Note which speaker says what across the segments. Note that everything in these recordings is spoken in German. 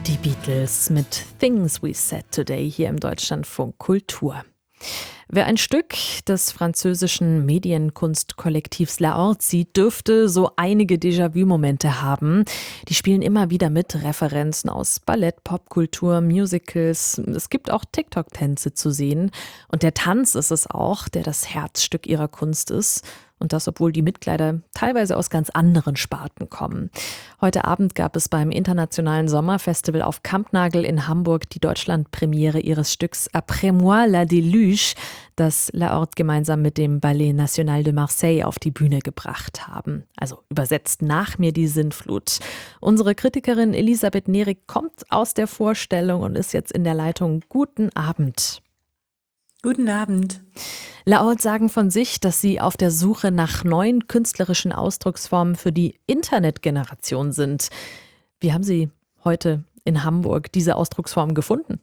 Speaker 1: Die Beatles mit Things We Said Today hier im Deutschlandfunk Kultur. Wer ein Stück des französischen Medienkunstkollektivs La Horte sieht, dürfte so einige Déjà-vu-Momente haben. Die spielen immer wieder mit Referenzen aus Ballett, Popkultur, Musicals. Es gibt auch TikTok-Tänze zu sehen. Und der Tanz ist es auch, der das Herzstück ihrer Kunst ist. Und das, obwohl die Mitglieder teilweise aus ganz anderen Sparten kommen. Heute Abend gab es beim Internationalen Sommerfestival auf Kampnagel in Hamburg die Deutschlandpremiere ihres Stücks Après moi la déluge, das La Horte gemeinsam mit dem Ballet National de Marseille auf die Bühne gebracht haben. Also übersetzt nach mir die Sintflut. Unsere Kritikerin Elisabeth Nerik kommt aus der Vorstellung und ist jetzt in der Leitung. Guten Abend.
Speaker 2: Guten Abend.
Speaker 1: La Horte sagen von sich, dass sie auf der Suche nach neuen künstlerischen Ausdrucksformen für die Internetgeneration sind. Wie haben Sie heute in Hamburg diese Ausdrucksform gefunden?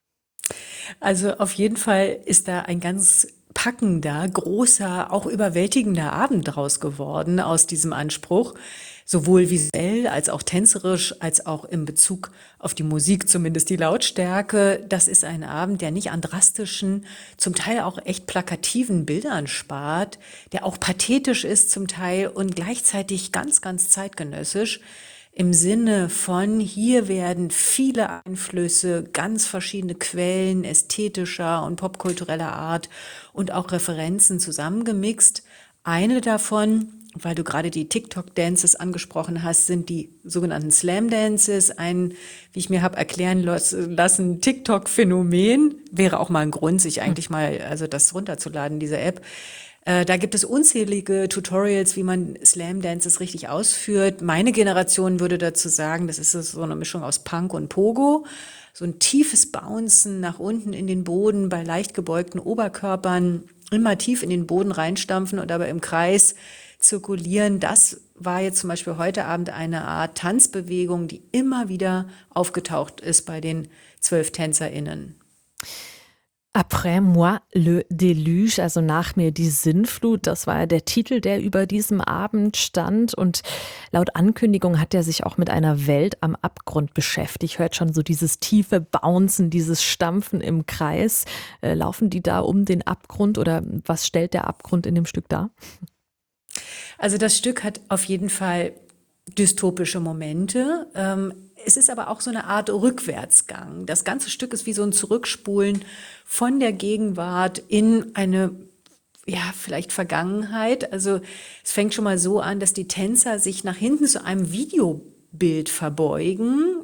Speaker 2: Also auf jeden Fall ist da ein ganz packender, großer, auch überwältigender Abend draus geworden aus diesem Anspruch, sowohl visuell als auch tänzerisch, als auch in Bezug auf die Musik, zumindest die Lautstärke. Das ist ein Abend, der nicht an drastischen, zum Teil auch echt plakativen Bildern spart, der auch pathetisch ist zum Teil und gleichzeitig ganz, ganz zeitgenössisch. Im Sinne von, hier werden viele Einflüsse, ganz verschiedene Quellen ästhetischer und popkultureller Art und auch Referenzen zusammengemixt. Eine davon, weil du gerade die TikTok-Dances angesprochen hast, sind die sogenannten Slam-Dances. Ein, wie ich mir habe erklären lassen, TikTok-Phänomen. Wäre auch mal ein Grund, sich eigentlich mal, also das runterzuladen, diese App. Da gibt es unzählige Tutorials, wie man Slam-Dances richtig ausführt. Meine Generation würde dazu sagen, das ist so eine Mischung aus Punk und Pogo. So ein tiefes Bouncen nach unten in den Boden bei leicht gebeugten Oberkörpern, immer tief in den Boden reinstampfen und aber im Kreis zirkulieren. Das war jetzt zum Beispiel heute Abend eine Art Tanzbewegung, die immer wieder aufgetaucht ist bei den 12 TänzerInnen.
Speaker 1: Après moi le déluge, also nach mir die Sintflut, das war ja der Titel, der über diesem Abend stand und laut Ankündigung hat er sich auch mit einer Welt am Abgrund beschäftigt. Hört schon so dieses tiefe Bouncen, dieses Stampfen im Kreis. Laufen die da um den Abgrund oder was stellt der Abgrund in dem Stück dar?
Speaker 2: Also das Stück hat auf jeden Fall dystopische Momente. Es ist aber auch so eine Art Rückwärtsgang. Das ganze Stück ist wie so ein Zurückspulen von der Gegenwart in eine, ja, vielleicht Vergangenheit. Also es fängt schon mal so an, dass die Tänzer sich nach hinten zu einem Videobild verbeugen,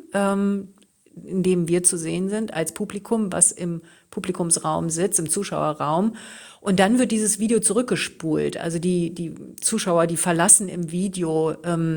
Speaker 2: in dem wir zu sehen sind als Publikum, was im Publikumsraum sitzt, im Zuschauerraum. Und dann wird dieses Video zurückgespult. Also die Zuschauer, die verlassen im Video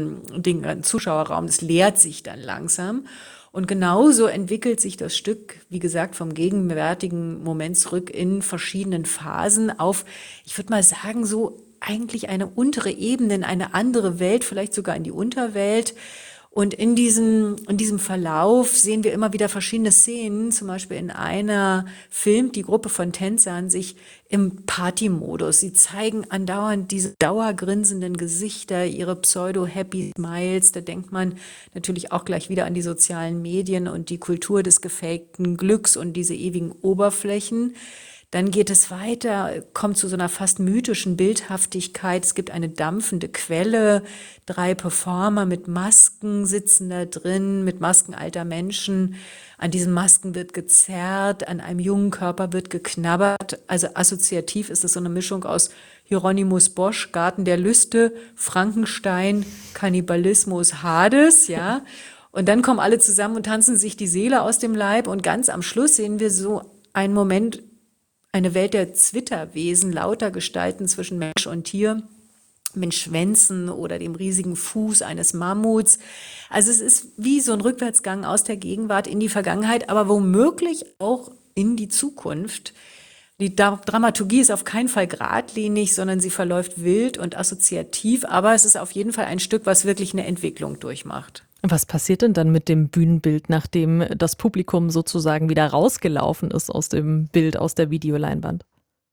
Speaker 2: den Zuschauerraum. Das leert sich dann langsam. Und genauso entwickelt sich das Stück, wie gesagt, vom gegenwärtigen Moment zurück in verschiedenen Phasen auf, ich würde mal sagen, so eigentlich eine untere Ebene, in eine andere Welt, vielleicht sogar in die Unterwelt. Und in diesem Verlauf sehen wir immer wieder verschiedene Szenen. Zum Beispiel in einer filmt die Gruppe von Tänzern sich im Partymodus. Sie zeigen andauernd diese dauergrinsenden Gesichter, ihre pseudo-happy Smiles. Da denkt man natürlich auch gleich wieder an die sozialen Medien und die Kultur des gefakten Glücks und diese ewigen Oberflächen. Dann geht es weiter, kommt zu so einer fast mythischen Bildhaftigkeit. Es gibt eine dampfende Quelle, 3 Performer mit Masken sitzen da drin, mit Masken alter Menschen. An diesen Masken wird gezerrt, an einem jungen Körper wird geknabbert. Also assoziativ ist es so eine Mischung aus Hieronymus Bosch, Garten der Lüste, Frankenstein, Kannibalismus, Hades, ja. Und dann kommen alle zusammen und tanzen sich die Seele aus dem Leib. Und ganz am Schluss sehen wir so einen Moment, eine Welt der Zwitterwesen, lauter Gestalten zwischen Mensch und Tier, mit Schwänzen oder dem riesigen Fuß eines Mammuts. Also es ist wie so ein Rückwärtsgang aus der Gegenwart in die Vergangenheit, aber womöglich auch in die Zukunft. Die Dramaturgie ist auf keinen Fall geradlinig, sondern sie verläuft wild und assoziativ, aber es ist auf jeden Fall ein Stück, was wirklich eine Entwicklung durchmacht.
Speaker 1: Was passiert denn dann mit dem Bühnenbild, nachdem das Publikum sozusagen wieder rausgelaufen ist aus dem Bild, aus der Videoleinwand?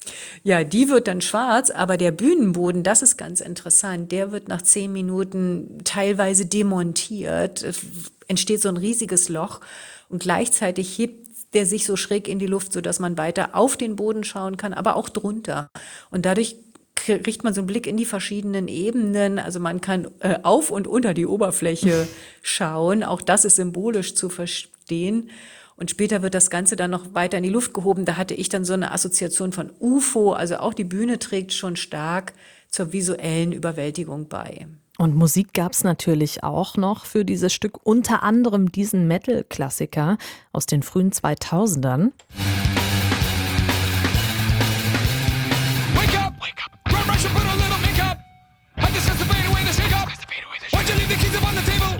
Speaker 2: Ja, die wird dann schwarz, aber der Bühnenboden, das ist ganz interessant, der wird nach 10 Minuten teilweise demontiert. Es entsteht so ein riesiges Loch und gleichzeitig hebt der sich so schräg in die Luft, sodass man weiter auf den Boden schauen kann, aber auch drunter. Und dadurch kriegt man so einen Blick in die verschiedenen Ebenen. Also man kann auf und unter die Oberfläche schauen. Auch das ist symbolisch zu verstehen. Und später wird das Ganze dann noch weiter in die Luft gehoben. Da hatte ich dann so eine Assoziation von UFO. Also auch die Bühne trägt schon stark zur visuellen Überwältigung bei.
Speaker 1: Und Musik gab's natürlich auch noch für dieses Stück, unter anderem diesen Metal-Klassiker aus den frühen 2000ern.